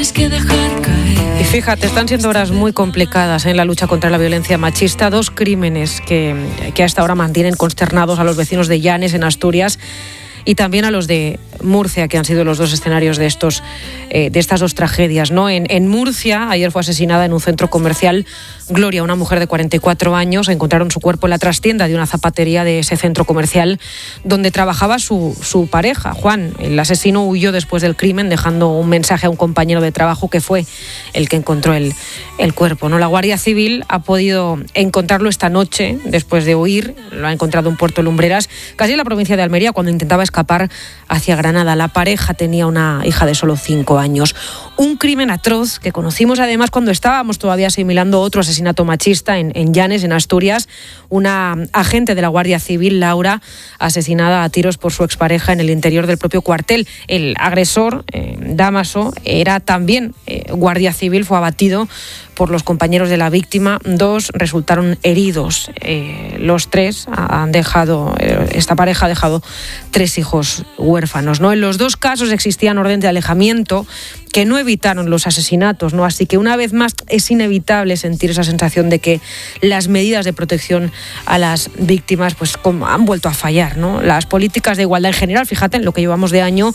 tienes que dejar caer. Y fíjate, están siendo horas muy complicadas en la lucha contra la violencia machista. 2 crímenes que hasta ahora mantienen consternados a los vecinos de Llanes, en Asturias, y también a los de Murcia, que han sido los 2 escenarios de estas 2 tragedias, ¿no? En Murcia, ayer fue asesinada en un centro comercial Gloria, una mujer de 44 años. Encontraron su cuerpo en la trastienda de una zapatería de ese centro comercial donde trabajaba su pareja, Juan. El asesino huyó después del crimen, dejando un mensaje a un compañero de trabajo que fue el que encontró el cuerpo, ¿no? La Guardia Civil ha podido encontrarlo esta noche, después de huir. Lo ha encontrado en Puerto Lumbreras, casi en la provincia de Almería, cuando intentaba escapar hacia Granada. La pareja tenía una hija de solo 5 años. Un crimen atroz que conocimos además cuando estábamos todavía asimilando otro asesinato machista en Llanes, en Asturias. Una agente de la Guardia Civil, Laura, asesinada a tiros por su expareja en el interior del propio cuartel. El agresor, Dámaso, era también guardia civil, fue abatido por los compañeros de la víctima. 2 resultaron heridos. Los 3 han dejado, esta pareja ha dejado 3 hijos huérfanos, ¿no? En los 2 casos existían orden de alejamiento que no evitaron los asesinatos, ¿no? Así que una vez más es inevitable sentir esa sensación de que las medidas de protección a las víctimas pues han vuelto a fallar, ¿no? Las políticas de igualdad en general, fíjate, en lo que llevamos de año,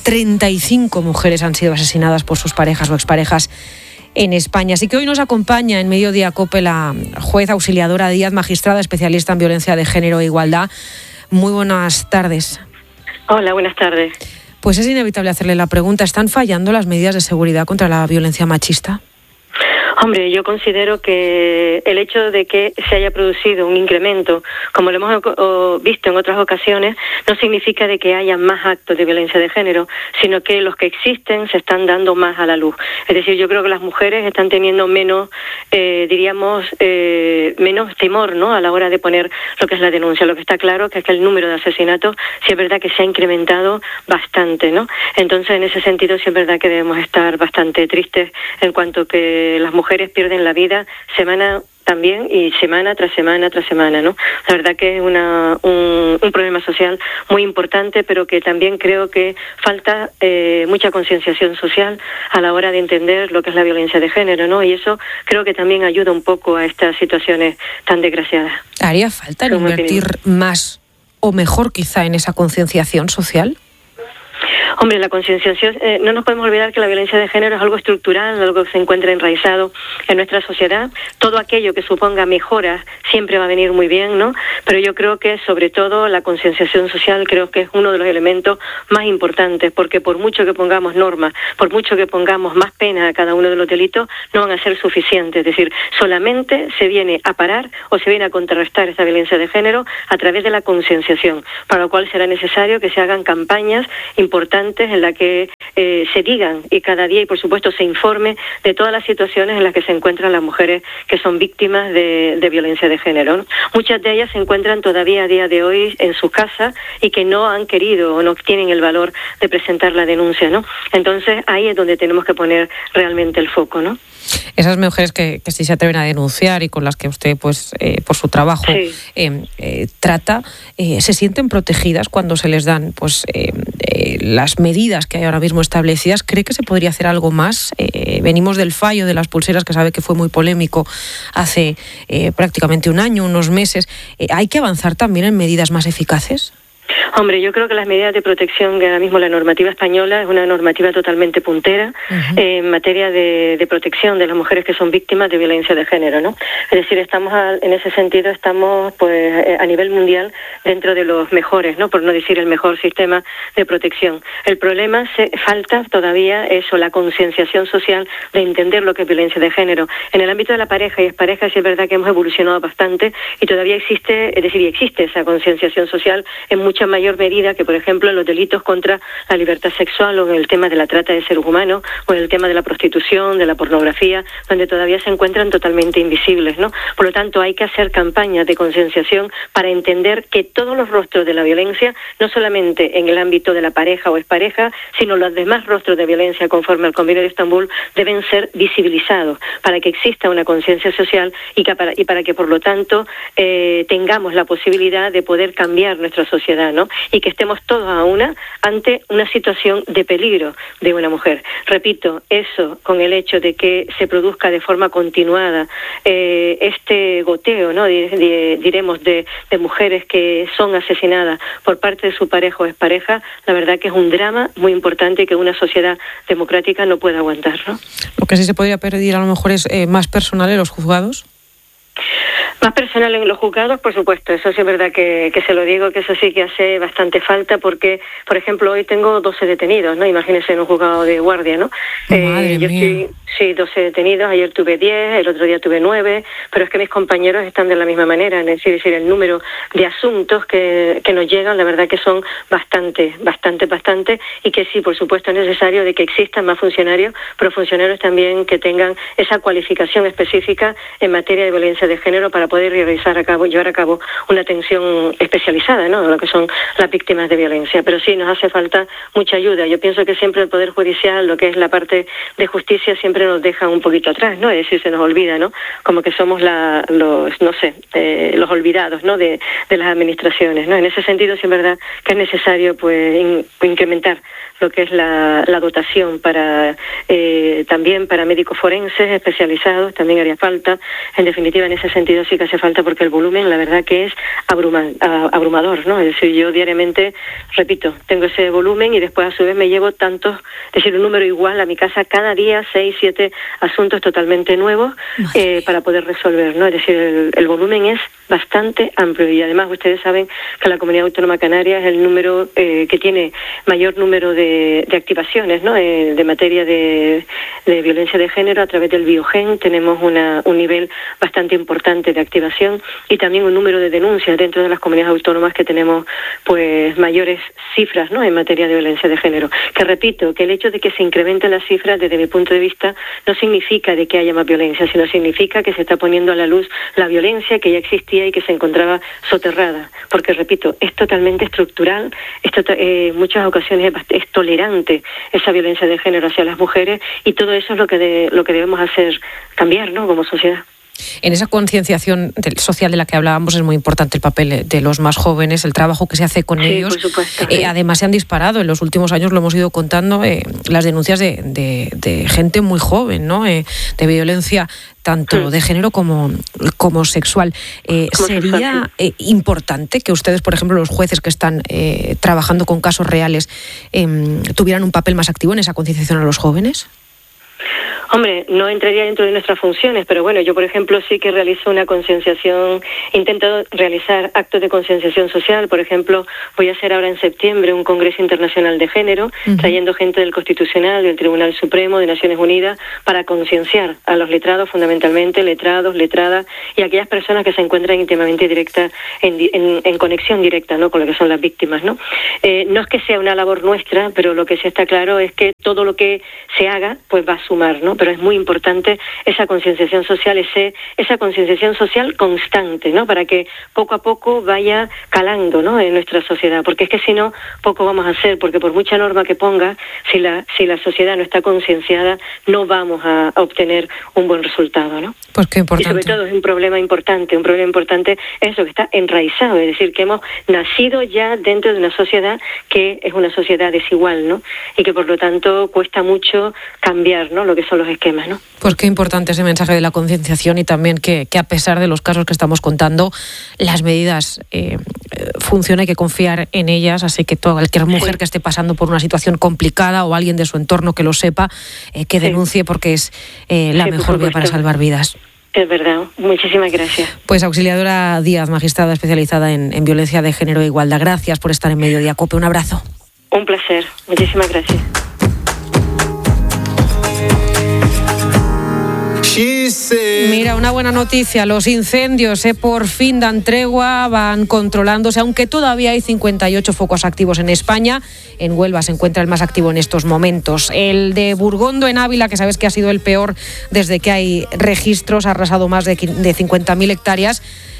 35 mujeres han sido asesinadas por sus parejas o exparejas en España. Así que hoy nos acompaña en Mediodía COPE la juez auxiliadora Díaz, magistrada especialista en violencia de género e igualdad. Muy buenas tardes. Hola, buenas tardes. Pues es inevitable hacerle la pregunta, ¿están fallando las medidas de seguridad contra la violencia machista? Hombre, yo considero que el hecho de que se haya producido un incremento, como lo hemos visto en otras ocasiones, no significa de que haya más actos de violencia de género, sino que los que existen se están dando más a la luz. Es decir, yo creo que las mujeres están teniendo menos temor, ¿no?, a la hora de poner lo que es la denuncia. Lo que está claro es que el número de asesinatos sí es verdad que se ha incrementado bastante, ¿no? Entonces, en ese sentido sí es verdad que debemos estar bastante tristes en cuanto que las mujeres pierden la vida semana también y semana tras semana tras semana, ¿no? La verdad que es un problema social muy importante, pero que también creo que falta mucha concienciación social a la hora de entender lo que es la violencia de género, ¿no? Y eso creo que también ayuda un poco a estas situaciones tan desgraciadas. ¿Haría falta invertir más o mejor quizá en esa concienciación social? Hombre, la concienciación, no nos podemos olvidar que la violencia de género es algo estructural, algo que se encuentra enraizado en nuestra sociedad. Todo aquello que suponga mejoras siempre va a venir muy bien, ¿no? Pero yo creo que sobre todo la concienciación social creo que es uno de los elementos más importantes, porque por mucho que pongamos normas, por mucho que pongamos más pena a cada uno de los delitos, no van a ser suficientes. Es decir, solamente se viene a parar o se viene a contrarrestar esta violencia de género a través de la concienciación, para lo cual será necesario que se hagan campañas importantes en la que se digan y cada día, y por supuesto se informe de todas las situaciones en las que se encuentran las mujeres que son víctimas de violencia de género, ¿no? Muchas de ellas se encuentran todavía a día de hoy en sus casas y que no han querido o no tienen el valor de presentar la denuncia, ¿no? Entonces ahí es donde tenemos que poner realmente el foco, ¿no? Esas mujeres que sí se atreven a denunciar y con las que usted, pues, por su trabajo trata, ¿se sienten protegidas cuando se les dan, pues, las medidas que hay ahora mismo establecidas? ¿Cree que se podría hacer algo más? Venimos del fallo de las pulseras, que sabe que fue muy polémico hace prácticamente un año, unos meses. ¿Hay que avanzar también en medidas más eficaces? Hombre, yo creo que las medidas de protección, que ahora mismo la normativa española es una normativa totalmente puntera en materia de protección de las mujeres que son víctimas de violencia de género, ¿no? Es decir, en ese sentido estamos pues a nivel mundial dentro de los mejores, ¿no? Por no decir el mejor sistema de protección. El problema falta todavía eso, la concienciación social de entender lo que es violencia de género. En el ámbito de la pareja y expareja sí es verdad que hemos evolucionado bastante y todavía existe esa concienciación social en mucha mayor medida que, por ejemplo, en los delitos contra la libertad sexual o en el tema de la trata de seres humanos o en el tema de la prostitución, de la pornografía, donde todavía se encuentran totalmente invisibles, ¿no? Por lo tanto, hay que hacer campañas de concienciación para entender que todos los rostros de la violencia, no solamente en el ámbito de la pareja o expareja, sino los demás rostros de violencia conforme al Convenio de Estambul, deben ser visibilizados para que exista una conciencia social y para que, por lo tanto, tengamos la posibilidad de poder cambiar nuestra sociedad, sociedad, ¿no? Y que estemos todos a una ante una situación de peligro de una mujer. Repito, eso con el hecho de que se produzca de forma continuada este goteo, ¿no? Diremos de mujeres que son asesinadas por parte de su pareja o expareja, la verdad que es un drama muy importante que una sociedad democrática no puede aguantar, ¿no? Lo que sí se podría pedir a lo mejor es más personal en los juzgados. Más personal en los juzgados, por supuesto, eso sí es verdad que se lo digo, que eso sí que hace bastante falta, porque, por ejemplo, hoy tengo 12 detenidos, ¿no? Imagínense en un juzgado de guardia, ¿no? Yo estoy, 12 detenidos, ayer tuve 10, el otro día tuve 9, pero es que mis compañeros están de la misma manera, es decir, el número de asuntos que nos llegan, la verdad que son bastante, y que sí, por supuesto, es necesario de que existan más funcionarios, pero funcionarios también que tengan esa cualificación específica en materia de violencia de género para poder llevar a cabo una atención especializada, ¿no? Lo que son las víctimas de violencia. Pero sí, nos hace falta mucha ayuda. Yo pienso que siempre el Poder Judicial, lo que es la parte de justicia, siempre nos deja un poquito atrás, ¿no? Es decir, se nos olvida, ¿no? Como que somos los olvidados, ¿no? De las administraciones, ¿no? En ese sentido, sí es verdad que es necesario, pues, incrementar lo que es la dotación para también para médicos forenses especializados, también haría falta. En definitiva, en ese sentido sí que hace falta, porque el volumen, la verdad que es abrumador, ¿no? Es decir, yo diariamente, repito, tengo ese volumen y después a su vez me llevo tantos, es decir, un número igual a mi casa cada día, 6, 7 asuntos totalmente nuevos para poder resolver, ¿no? Es decir, el volumen es bastante amplio y además ustedes saben que la Comunidad Autónoma Canaria es el número que tiene mayor número de activaciones, ¿no? De materia de violencia de género a través del Biogen. Tenemos un nivel bastante importante de activación y también un número de denuncias dentro de las comunidades autónomas que tenemos, pues, mayores cifras, ¿no? En materia de violencia de género. Que repito, que el hecho de que se incrementen las cifras, desde mi punto de vista, no significa de que haya más violencia, sino significa que se está poniendo a la luz la violencia que ya existía y que se encontraba soterrada. Porque, repito, es totalmente estructural, muchas ocasiones es tolerante esa violencia de género hacia las mujeres, y todo eso es lo que debemos hacer cambiar, ¿no? Como sociedad. En esa concienciación social de la que hablábamos es muy importante el papel de los más jóvenes, el trabajo que se hace con ellos. Por supuesto. Además se han disparado en los últimos años, lo hemos ido contando, las denuncias de gente muy joven, ¿no? De violencia tanto de género como sexual. ¿Sería importante que ustedes, por ejemplo, los jueces que están trabajando con casos reales, tuvieran un papel más activo en esa concienciación a los jóvenes? Hombre, no entraría dentro de nuestras funciones, pero bueno, yo por ejemplo sí que realizo una concienciación, intento realizar actos de concienciación social. Por ejemplo, voy a hacer ahora en septiembre un Congreso Internacional de Género, trayendo gente del Constitucional, del Tribunal Supremo, de Naciones Unidas, para concienciar a los letrados, fundamentalmente, letrados, letradas, y aquellas personas que se encuentran íntimamente directa, en conexión directa, ¿no? Con lo que son las víctimas, ¿no? No es que sea una labor nuestra, pero lo que sí está claro es que todo lo que se haga, pues va a sumar, ¿no? Pero es muy importante esa concienciación social, esa concienciación social constante, ¿no? Para que poco a poco vaya calando, ¿no? En nuestra sociedad, porque es que si no, poco vamos a hacer, porque por mucha norma que ponga, si la sociedad no está concienciada, no vamos a obtener un buen resultado, ¿no? Pues qué importante. Y sobre todo es un problema importante es eso, que está enraizado, es decir, que hemos nacido ya dentro de una sociedad que es una sociedad desigual, ¿no? Y que por lo tanto cuesta mucho cambiar, ¿no? Lo que son los esquemas, ¿no? Pues qué importante ese mensaje de la concienciación, y también que a pesar de los casos que estamos contando, las medidas funcionan, hay que confiar en ellas, así que cualquier mujer que esté pasando por una situación complicada o alguien de su entorno que lo sepa, que denuncie, porque es la mejor vía para salvar vidas. Es verdad. Muchísimas gracias. Pues Auxiliadora Díaz, magistrada especializada en violencia de género e igualdad, gracias por estar en Mediodía Cope. Un abrazo. Un placer. Muchísimas gracias. Mira, una buena noticia, los incendios por fin dan tregua, van controlándose, aunque todavía hay 58 focos activos en España. En Huelva se encuentra el más activo en estos momentos. El de Burgondo, en Ávila, que sabes que ha sido el peor desde que hay registros, ha arrasado más de 50.000 hectáreas.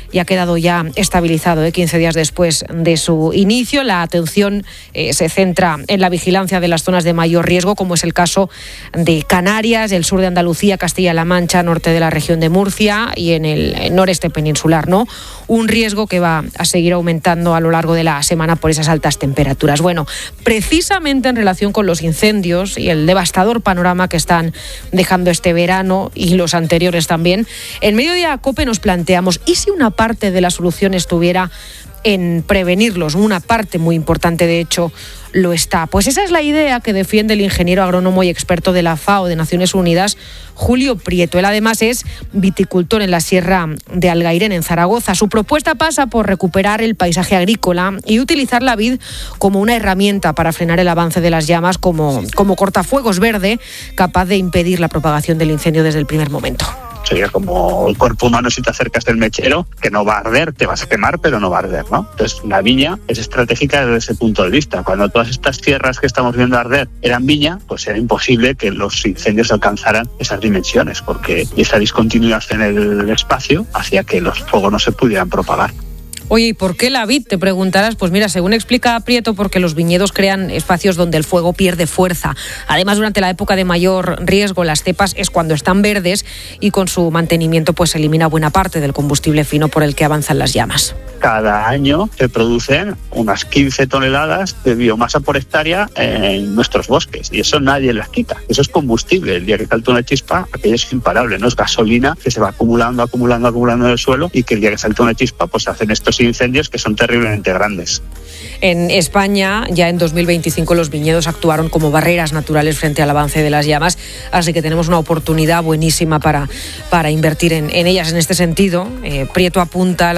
y ha quedado ya estabilizado 15 días después de su inicio. La atención se centra en la vigilancia de las zonas de mayor riesgo, como es el caso de Canarias, el sur de Andalucía, Castilla-La Mancha, norte de la región de Murcia y en el noreste peninsular, ¿no? Un riesgo que va a seguir aumentando a lo largo de la semana por esas altas temperaturas. Bueno, precisamente en relación con los incendios y el devastador panorama que están dejando este verano y los anteriores también, en Mediodía COPE nos planteamos, ¿y si una parte de la solución estuviera en prevenirlos? Una parte muy importante, de hecho, lo está. Pues esa es la idea que defiende el ingeniero agrónomo y experto de la FAO de Naciones Unidas, Julio Prieto. Él además es viticultor en la Sierra de Algairén, en Zaragoza. Su propuesta pasa por recuperar el paisaje agrícola y utilizar la vid como una herramienta para frenar el avance de las llamas, como cortafuegos verde, capaz de impedir la propagación del incendio desde el primer momento. Sería como el cuerpo humano si te acercas del mechero, que no va a arder, te vas a quemar, pero no va a arder, ¿no? Entonces, la viña es estratégica desde ese punto de vista. Cuando todas estas tierras que estamos viendo arder eran viña, pues era imposible que los incendios alcanzaran esas dimensiones, porque esa discontinuidad en el espacio hacía que los fuegos no se pudieran propagar. Oye, ¿y por qué la vid? Te preguntarás. Pues mira, según explica Prieto, porque los viñedos crean espacios donde el fuego pierde fuerza. Además, durante la época de mayor riesgo, las cepas es cuando están verdes y con su mantenimiento pues se elimina buena parte del combustible fino por el que avanzan las llamas. Cada año se producen unas 15 toneladas de biomasa por hectárea en nuestros bosques y eso nadie las quita. Eso es combustible. El día que salta una chispa, aquello es imparable, no es gasolina que se va acumulando en el suelo y que el día que salta una chispa pues se hacen estos incendios que son terriblemente grandes. En España, ya en 2025, los viñedos actuaron como barreras naturales frente al avance de las llamas, así que tenemos una oportunidad buenísima para invertir en ellas. En este sentido, Prieto apunta a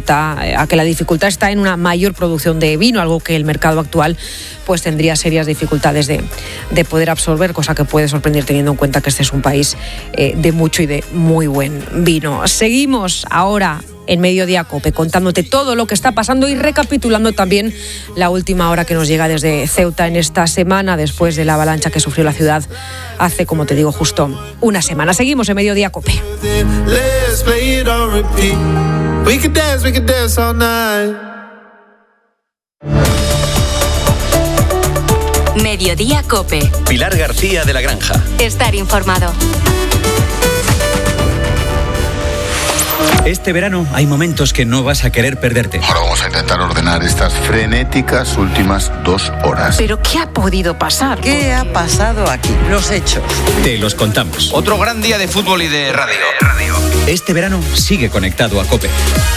que la dificultad está en una mayor producción de vino, algo que el mercado actual pues tendría serias dificultades de poder absorber, cosa que puede sorprender teniendo en cuenta que este es un país de mucho y de muy buen vino. Seguimos ahora en Mediodía COPE, contándote todo lo que está pasando y recapitulando también la última hora que nos llega desde Ceuta en esta semana, después de la avalancha que sufrió la ciudad hace, como te digo, justo una semana. Seguimos en Mediodía COPE. Mediodía COPE. Pilar García de la Granja. Estar informado. Este verano hay momentos que no vas a querer perderte. Ahora vamos a intentar ordenar estas frenéticas últimas 2 horas. ¿Pero qué ha podido pasar? ¿Qué ha pasado aquí? Los hechos. Te los contamos. Otro gran día de fútbol y de radio. Este verano sigue conectado a COPE.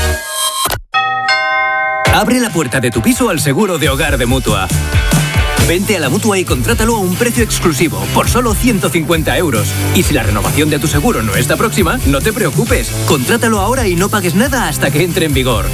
Abre la puerta de tu piso al seguro de hogar de Mutua. Vente a la Mutua y contrátalo a un precio exclusivo, por solo 150 €. Y si la renovación de tu seguro no está próxima, no te preocupes. Contrátalo ahora y no pagues nada hasta que entre en vigor.